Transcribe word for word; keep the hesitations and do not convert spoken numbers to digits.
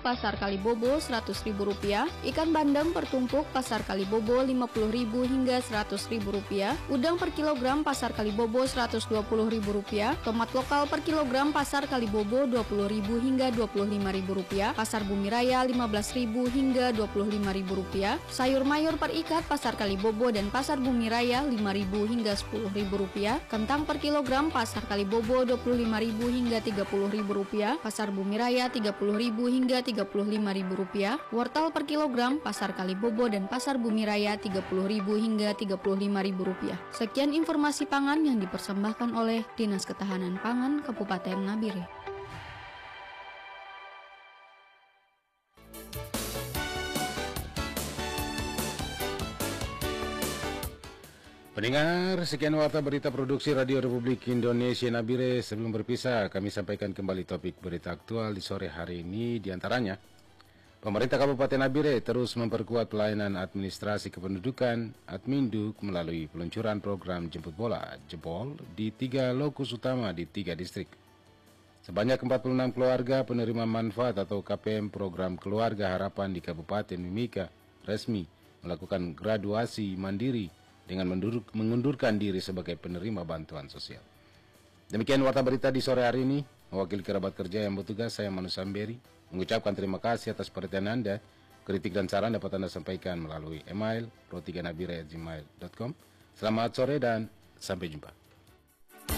Pasar Kalibobo seratus ribu rupiah, ikan bandeng per tumpuk Pasar Kalibobo lima puluh ribu hingga seratus ribu rupiah, udang per kilogram Pasar Kalibobo seratus dua puluh ribu rupiah, tomat lokal per kilogram Pasar Kalibobo dua puluh ribu hingga dua puluh lima ribu rupiah, Pasar Bumi Raya lima belas ribu hingga dua puluh lima ribu rupiah, sayur mayur per ikat Pasar Kalibobo dan Pasar Bumi Raya lima ribu hingga sepuluh ribu rupiah, kentang per kilogram Pasar Kalibobo dua puluh lima ribu hingga tiga puluh ribu rupiah, Pasar Bumi Raya tiga puluh ribu hingga tiga puluh lima ribu rupiah, wortel per kilogram Pasar Kalibobo dan Pasar Bumi Raya tiga puluh ribu hingga tiga puluh lima ribu rupiah. Sekian informasi pangan yang dipersembahkan oleh Dinas Ketahanan Pangan Kabupaten Nabire. Pendengar, sekian warta berita produksi Radio Republik Indonesia Nabire. Sebelum berpisah, kami sampaikan kembali topik berita aktual di sore hari ini. Di antaranya, pemerintah Kabupaten Nabire terus memperkuat pelayanan administrasi kependudukan Adminduk melalui peluncuran program jemput bola jebol di tiga lokus utama di tiga distrik. Sebanyak empat puluh enam keluarga penerima manfaat atau K P M program Keluarga Harapan di Kabupaten Mimika resmi melakukan graduasi mandiri dengan mengundurkan diri sebagai penerima bantuan sosial. Demikian warta berita di sore hari ini. Mewakili kerabat kerja yang bertugas, saya Manu Samberi mengucapkan terima kasih atas perhatian Anda. Kritik dan saran dapat Anda sampaikan melalui email pro tiga nabire at gmail dot com. Selamat sore dan sampai jumpa.